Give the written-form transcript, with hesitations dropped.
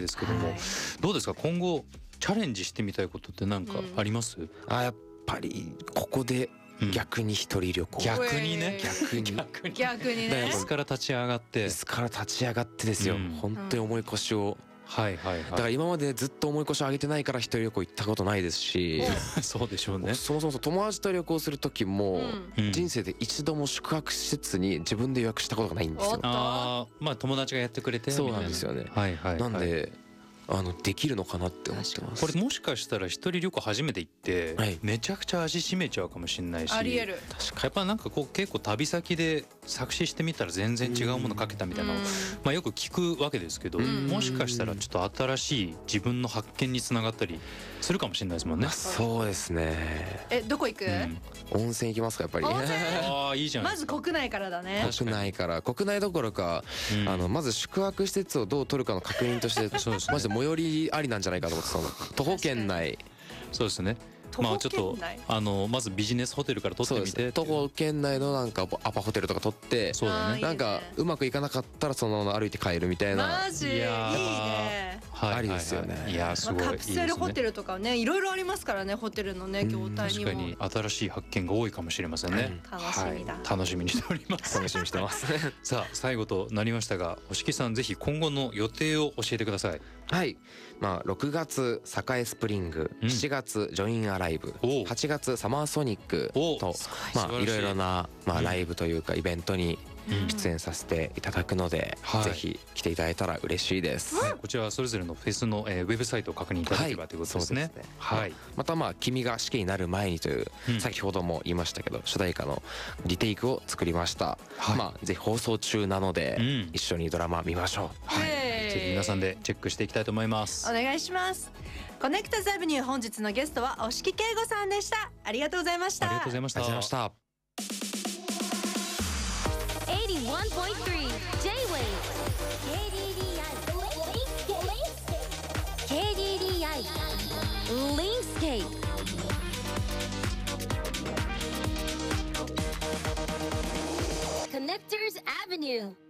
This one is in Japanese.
ですけども、どうですか今後チャレンジしてみたいことって何かあります？ やっぱりここで逆に一人旅行、 逆にね、 逆にね、 椅子から立ち上がって椅子から立ち上がってですよ、本当に重い腰を、だから今までずっと重い腰を上げてないから一人旅行行ったことないですしそうでしょうね。 そもそも友達と旅行する時も人生で一度も宿泊施設に自分で予約したことがないんですよ。 まあ友達がやってくれて、 そうなんですよね。なんでできるのかなって思ってます。 これもしかしたら一人旅行初めて行って、めちゃくちゃ味しめちゃうかもしれないし、 ありえる。 やっぱなんかこう結構旅先で作詞してみたら全然違うもの書けたみたいなのをよく聞くわけですけど、もしかしたらちょっと新しい自分の発見につながったりするかもしれないですもんね。 そうですね。 どこ行く？ 温泉行きますかやっぱり。 いいじゃん。 まず国内からだね。 国内どころかまず宿泊施設をどう取るかの確認としてマジで最寄りありなんじゃないかと思って、その徒歩圏内。 そうですね。まあちょっとまずビジネスホテルから取ってみて、 徒歩圏内のなんかアパホテルとか取って、なんかうまくいかなかったらそのまま歩いて帰るみたいな。 マジいいね。 ありですよね。 いやすごい。 カプセルホテルとかね、いろいろありますからね、ホテルのね業態にも。 確かに新しい発見が多いかもしれませんね。 楽しみだ。 楽しみにしております。 楽しみにしてます。 さあ最後となりましたが、押木さんぜひ今後の予定を教えてください。 はい。6月栄スプリング、7月ジョインアライブ、8月サマーソニックといろいろなライブというかイベントに出演させていただくので、ぜひ来ていただいたら嬉しいです。 こちらはそれぞれのフェスのウェブサイトを確認いただければということですね。 また君が死刑になる前にという先ほども言いましたけど主題歌のリテイクを作りました。ぜひ放送中なので一緒にドラマ見ましょう。 ぜひ皆さんでチェックしていきたいと思います。 お願いします。コネクタズアベニュー、本日のゲストは押木圭吾さんでした。ありがとうございました。 ありがとうございました。 81.3 J-Wave KDDI Linkscape Connectors Avenue